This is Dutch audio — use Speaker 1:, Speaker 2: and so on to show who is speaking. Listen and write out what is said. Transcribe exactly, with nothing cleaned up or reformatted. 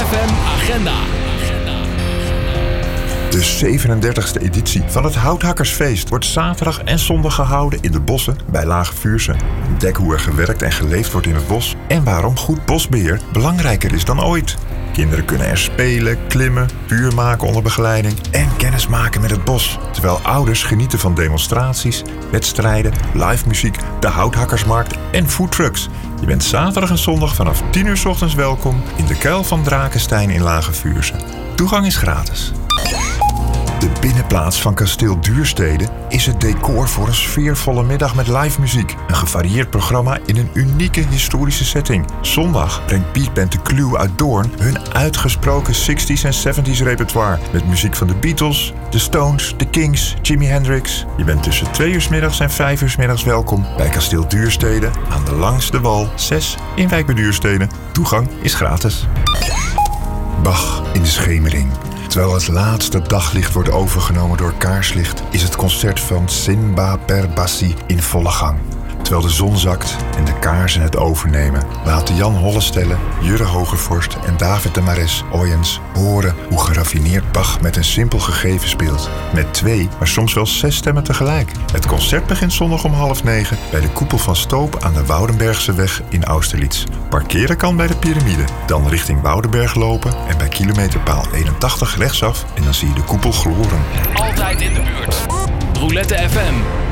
Speaker 1: F M Agenda.
Speaker 2: De zevenendertigste editie van het Houthakkersfeest wordt zaterdag en zondag gehouden in de bossen bij Lage Vuursche. Ontdek hoe er gewerkt en geleefd wordt in het bos en waarom goed bosbeheer belangrijker is dan ooit. Kinderen kunnen er spelen, klimmen, vuur maken onder begeleiding en kennis maken met het bos. Terwijl ouders genieten van demonstraties, wedstrijden, live muziek, de Houthakkersmarkt en foodtrucks. Je bent zaterdag en zondag vanaf tien uur 's ochtends welkom in de Kuil van Drakenstein in Lage Vuursche. Toegang is gratis. De binnenplaats van Kasteel Duurstede is het decor voor een sfeervolle middag met live muziek. Een gevarieerd programma in een unieke historische setting. Zondag brengt Piet Band de Clue uit Doorn hun uitgesproken zestig's en zeventig's repertoire. Met muziek van de Beatles, de Stones, de Kings, Jimi Hendrix. Je bent tussen twee uur 's middags en vijf uur 's middags welkom bij Kasteel Duurstede aan de Langste Wal zes in Wijk bij Duurstede. Toegang is gratis. Bach in de schemering. Terwijl het laatste daglicht wordt overgenomen door kaarslicht, is het concert van Sinba per Bassi in volle gang. Terwijl de zon zakt en de kaarsen het overnemen, laten Jan Hollestelle, Jurre Hogevorst en David de Mares Oyens horen hoe geraffineerd Bach met een simpel gegeven speelt. Met twee, maar soms wel zes stemmen tegelijk. Het concert begint zondag om half negen bij de Koepel van Stoop aan de Woudenbergseweg in Austerlitz. Parkeren kan bij de Pyramide, dan richting Woudenberg lopen en bij kilometerpaal eenentachtig rechtsaf en dan zie je de koepel gloren.
Speaker 1: Altijd in de buurt. Roulette F M.